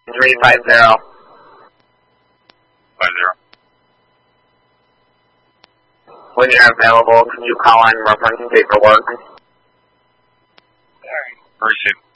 350. 50. When you're available, can you call on reference paperwork? Alright. Appreciate it.